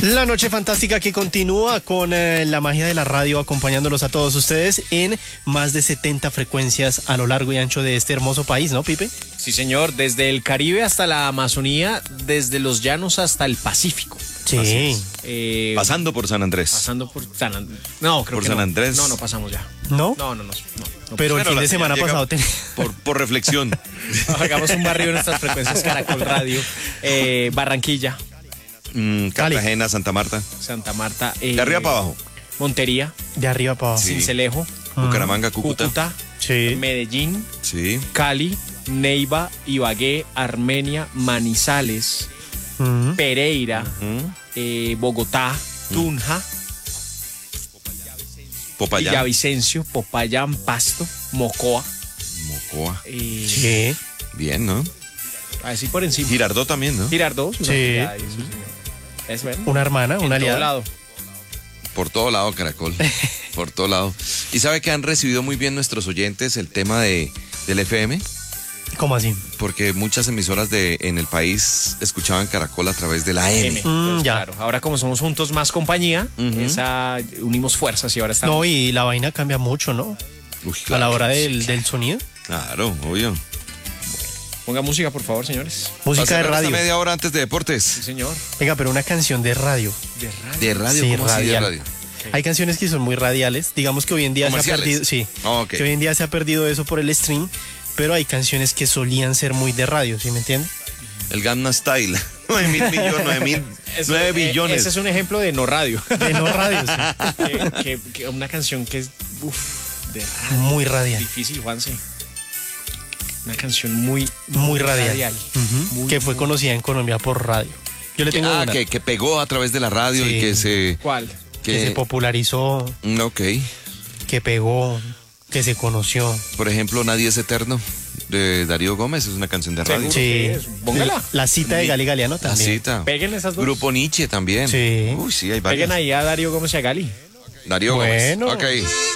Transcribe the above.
La noche fantástica que continúa con la magia de la radio acompañándolos a todos ustedes en más de 70 frecuencias a lo largo y ancho de este hermoso país, ¿no, Pipe? Sí, señor, desde el Caribe hasta la Amazonía, desde los llanos hasta el Pacífico. Sí. Pasando por San Andrés. Pasando por San Andrés. No, creo por que San no. Andrés. No pasamos ya. ¿No? No. Pero el fin de semana pasado por reflexión. Hagamos un barrio en nuestras frecuencias Caracol Radio. Barranquilla. Cartagena, Santa Marta. Santa Marta. De arriba para abajo. Montería. De arriba para abajo. Sí. Sincelejo. Bucaramanga, Cúcuta. Sí. Medellín. Sí. Cali. Neiva. Ibagué. Armenia. Manizales. Pereira. Bogotá. Tunja. Popayán. Villavicencio. Popayán. Pasto. Mocoa. Mocoa. Sí. Bien, ¿no? Así por encima. Girardot también, ¿no? Girardot. Sí. Es bueno. Una hermana, una En todo aliada. lado. Por todo lado, Caracol. Por todo lado. ¿Y sabe que han recibido muy bien nuestros oyentes el tema del FM? ¿Cómo así? Porque muchas emisoras en el país escuchaban Caracol a través de la AM. Entonces, ya. Claro, ahora como somos juntos más compañía, unimos fuerzas y ahora estamos. No, y la vaina cambia mucho, ¿no? Uy, A claro. la hora del sonido. Claro, obvio. Ponga música, por favor, señores. Música de Esta radio. media hora antes de deportes. Sí, señor. Venga, pero una canción de radio. De radio. ¿De radio? Sí, ¿Cómo así de radial. radio? Hay canciones que son muy radiales. Digamos que hoy en día se ha ¿Comerciales? perdido. Sí. Ok. Que hoy en día se ha perdido eso por el stream. Pero hay canciones que solían ser muy de radio, ¿sí me entiende? El Gangnam Style. 9 mil millones, 9 billones. Ese es un ejemplo de no radio. De no radio, sí. que una canción que es de radio. Muy radial. Difícil, Juanse. Una canción muy radial. Ujú. Muy, Que fue muy- conocida en Colombia por radio. Yo le tengo una Que pegó a través de la radio Sí. y que se... ¿Cuál? que se popularizó, Ok. que pegó, que se conoció. Por ejemplo, Nadie es Eterno, de Darío Gómez, es una canción de radio. Seguro. Sí. que es. Póngala. La cita de Gali Galeano La también. cita. Peguen esas dos. Grupo Nietzsche también. Sí. Uy, sí, hay varios. Peguen ahí a Darío Gómez y a Gali. Darío Gómez. Bueno. Ok.